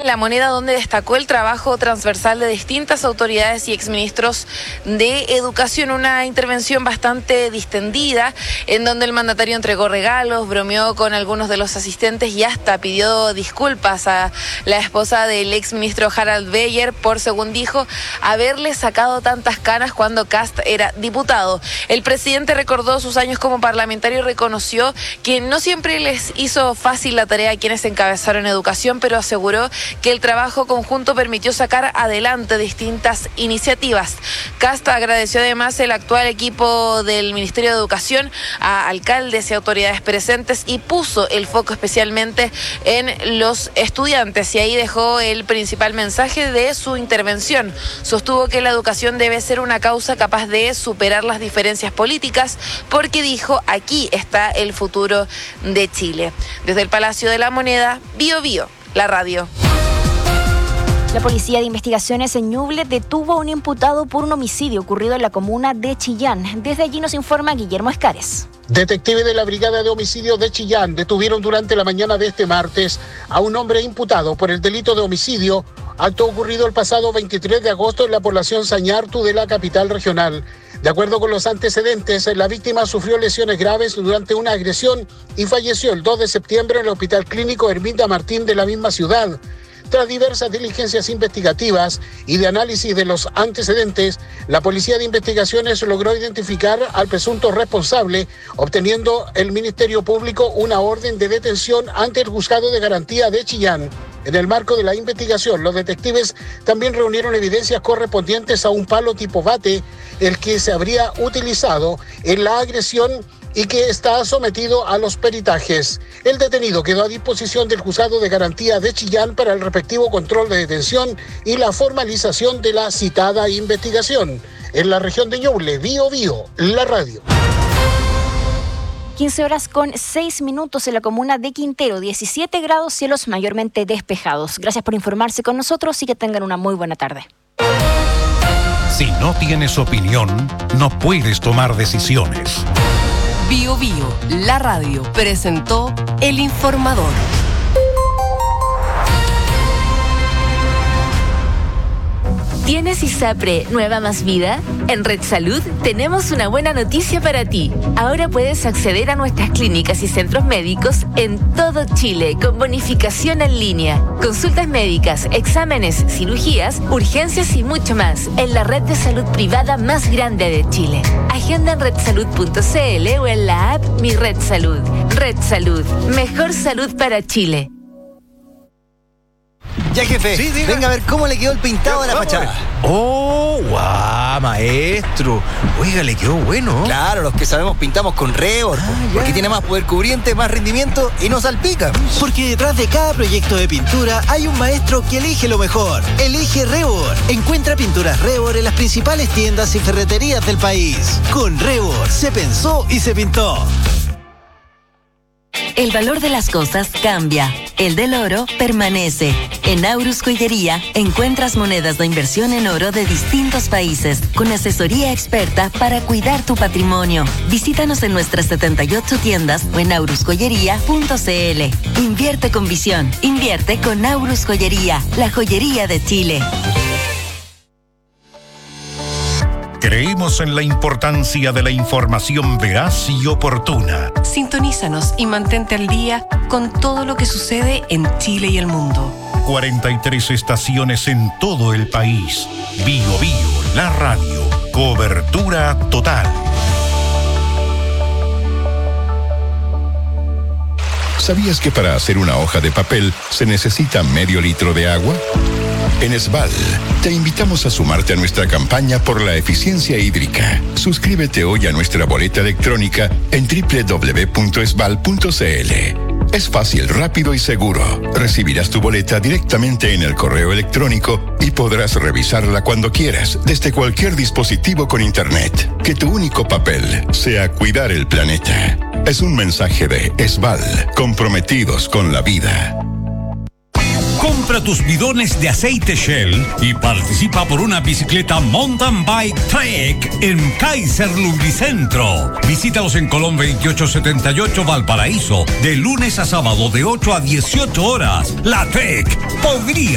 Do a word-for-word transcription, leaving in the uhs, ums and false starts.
La Moneda, donde destacó el trabajo transversal de distintas autoridades y exministros de Educación. Una intervención bastante distendida, en donde el mandatario entregó regalos, bromeó con algunos de los asistentes y hasta pidió disculpas a la esposa del exministro Harald Beyer por, según dijo, haberle sacado tantas canas cuando Kast era diputado. El presidente recordó sus años como parlamentario y reconoció que no siempre les hizo fácil la tarea a quienes encabezaron educación, pero aseguró que el trabajo conjunto permitió sacar adelante distintas iniciativas. Kast agradeció además el actual equipo del Ministerio de Educación, a alcaldes y autoridades presentes, y puso el foco especialmente en los estudiantes, y ahí dejó el principal mensaje de su intervención. Sostuvo que la educación debe ser una causa capaz de superar las diferencias políticas, porque dijo, aquí está el futuro de Chile. Desde el Palacio de la Moneda, Bio Bio, la radio. La Policía de Investigaciones en Ñuble detuvo a un imputado por un homicidio ocurrido en la comuna de Chillán. Desde allí nos informa Guillermo Escares. Detectives de la Brigada de Homicidios de Chillán detuvieron durante la mañana de este martes a un hombre imputado por el delito de homicidio, acto ocurrido el pasado veintitrés de agosto en la población Sañartu de la capital regional. De acuerdo con los antecedentes, la víctima sufrió lesiones graves durante una agresión y falleció el dos de septiembre en el Hospital Clínico Herminda Martín de la misma ciudad. Tras diversas diligencias investigativas y de análisis de los antecedentes, la Policía de Investigaciones logró identificar al presunto responsable, obteniendo el Ministerio Público una orden de detención ante el Juzgado de Garantía de Chillán. En el marco de la investigación, los detectives también reunieron evidencias correspondientes a un palo tipo bate, el que se habría utilizado en la agresión y que está sometido a los peritajes. El detenido quedó a disposición del Juzgado de Garantía de Chillán para el respectivo control de detención y la formalización de la citada investigación. En la región de Ñuble, Bio Bio, la radio. quince horas con seis minutos en la comuna de Quintero, diecisiete grados, cielos mayormente despejados. Gracias por informarse con nosotros y que tengan una muy buena tarde. Si no tienes opinión, no puedes tomar decisiones. Bio Bio, la radio, presentó El Informador. ¿Tienes ISAPRE Nueva Más Vida? En Red Salud tenemos una buena noticia para ti. Ahora puedes acceder a nuestras clínicas y centros médicos en todo Chile con bonificación en línea. Consultas médicas, exámenes, cirugías, urgencias y mucho más en la red de salud privada más grande de Chile. Agenda en red salud punto c l o en la app Mi Red Salud. Red Salud, mejor salud para Chile. Ya, jefe, sí, venga a ver cómo le quedó el pintado de la fachada. ¡Oh, guau, maestro! Oiga, le quedó bueno. Claro, los que sabemos pintamos con Rebord, ah, porque tiene más poder cubriente, más rendimiento y no salpica. Porque detrás de cada proyecto de pintura hay un maestro que elige lo mejor. Elige Rebord. Encuentra pinturas Rebord en las principales tiendas y ferreterías del país. Con Rebord se pensó y se pintó. El valor de las cosas cambia. El del oro permanece. En Aurus Joyería encuentras monedas de inversión en oro de distintos países, con asesoría experta para cuidar tu patrimonio. Visítanos en nuestras setenta y ocho tiendas o en aurus joyería punto c l. Invierte con visión. Invierte con Aurus Joyería, la joyería de Chile. Creemos en la importancia de la información veraz y oportuna. Sintonízanos y mantente al día con todo lo que sucede en Chile y el mundo. cuarenta y tres estaciones en todo el país. Bio Bio, la radio. Cobertura total. ¿Sabías que para hacer una hoja de papel se necesita medio litro de agua? En Esval, te invitamos a sumarte a nuestra campaña por la eficiencia hídrica. Suscríbete hoy a nuestra boleta electrónica en doble u doble u doble u punto esval punto c l. Es fácil, rápido y seguro. Recibirás tu boleta directamente en el correo electrónico y podrás revisarla cuando quieras, desde cualquier dispositivo con internet. Que tu único papel sea cuidar el planeta. Es un mensaje de Esval, comprometidos con la vida. Compra tus bidones de aceite Shell y participa por una bicicleta Mountain Bike Trek en Kaiser Lubricentro. Visítalos en Colón veintiocho setenta y ocho Valparaíso, de lunes a sábado de ocho a dieciocho horas. La Trek podría